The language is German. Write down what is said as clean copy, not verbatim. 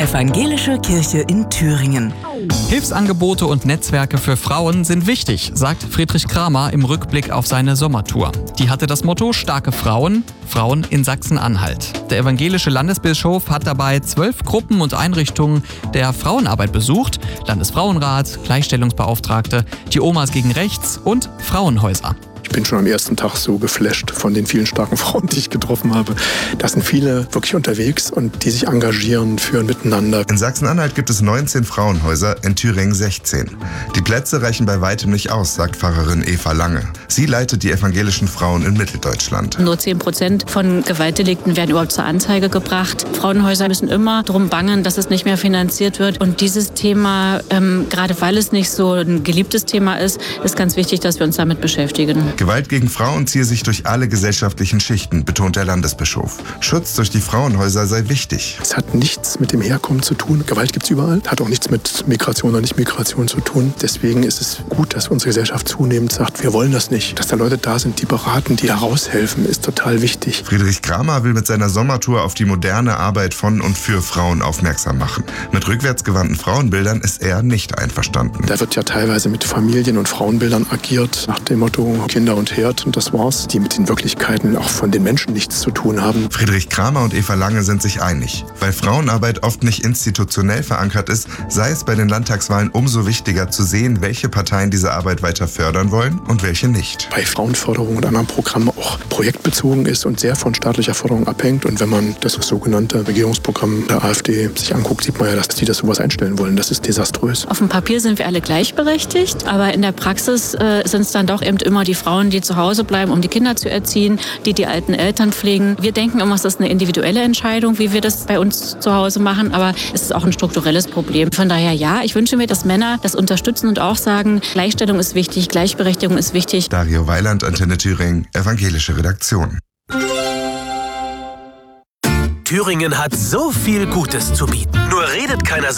Evangelische Kirche in Thüringen. Hilfsangebote und Netzwerke für Frauen sind wichtig, sagt Friedrich Kramer im Rückblick auf seine Sommertour. Die hatte das Motto Starke Frauen, Frauen in Sachsen-Anhalt. Der evangelische Landesbischof hat dabei 12 Gruppen und Einrichtungen der Frauenarbeit besucht, Landesfrauenrat, Gleichstellungsbeauftragte, die Omas gegen Rechts und Frauenhäuser. Ich bin schon am ersten Tag so geflasht von den vielen starken Frauen, die ich getroffen habe. Da sind viele wirklich unterwegs und die sich engagieren für ein Miteinander. In Sachsen-Anhalt gibt es 19 Frauenhäuser, in Thüringen 16. Die Plätze reichen bei weitem nicht aus, sagt Pfarrerin Eva Lange. Sie leitet die evangelischen Frauen in Mitteldeutschland. Nur 10% von Gewaltdelikten werden überhaupt zur Anzeige gebracht. Frauenhäuser müssen immer drum bangen, dass es nicht mehr finanziert wird. Und dieses Thema, gerade weil es nicht so ein geliebtes Thema ist ganz wichtig, dass wir uns damit beschäftigen. Gewalt gegen Frauen ziehe sich durch alle gesellschaftlichen Schichten, betont der Landesbischof. Schutz durch die Frauenhäuser sei wichtig. Es hat nichts mit dem Herkommen zu tun. Gewalt gibt es überall. Hat auch nichts mit Migration oder Nicht-Migration zu tun. Deswegen ist es gut, dass unsere Gesellschaft zunehmend sagt, wir wollen das nicht. Dass da Leute da sind, die beraten, die da raushelfen, ist total wichtig. Friedrich Kramer will mit seiner Sommertour auf die moderne Arbeit von und für Frauen aufmerksam machen. Mit rückwärtsgewandten Frauenbildern ist er nicht einverstanden. Da wird ja teilweise mit Familien- und Frauenbildern agiert, nach dem Motto Kinder und Herd, und das war's, die mit den Wirklichkeiten auch von den Menschen nichts zu tun haben. Friedrich Kramer und Eva Lange sind sich einig. Weil Frauenarbeit oft nicht institutionell verankert ist, sei es bei den Landtagswahlen umso wichtiger zu sehen, welche Parteien diese Arbeit weiter fördern wollen und welche nicht. Bei Frauenförderung und anderen Programmen auch projektbezogen ist und sehr von staatlicher Förderung abhängt. Und wenn man das sogenannte Regierungsprogramm der AfD sich anguckt, sieht man ja, dass die das sowas einstellen wollen. Das ist desaströs. Auf dem Papier sind wir alle gleichberechtigt, aber in der Praxis sind es dann doch eben immer die Frauen, die zu Hause bleiben, um die Kinder zu erziehen, die alten Eltern pflegen. Wir denken immer, es ist eine individuelle Entscheidung, wie wir das bei uns zu Hause machen, aber es ist auch ein strukturelles Problem. Von daher ja, ich wünsche mir, dass Männer das unterstützen und auch sagen, Gleichstellung ist wichtig, Gleichberechtigung ist wichtig. Dario Weiland, Antenne Thüringen, evangelische Redaktion. Thüringen hat so viel Gutes zu bieten. Nur redet keiner so